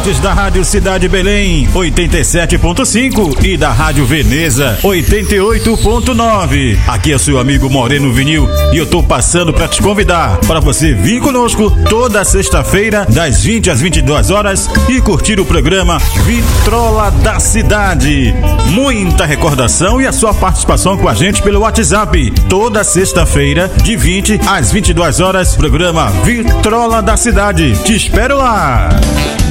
ouvintes da Rádio Cidade Belém 87.5 e da Rádio Veneza 88.9. Aqui é seu amigo Moreno Vinil e eu tô passando para te convidar para você vir conosco toda sexta-feira das 20 às 22 horas e curtir o programa Vitrola da Cidade. Muita recordação e a sua participação com a gente pelo WhatsApp. Toda sexta-feira de 20 às 22 horas, programa Vitrola da Cidade. Te espero lá.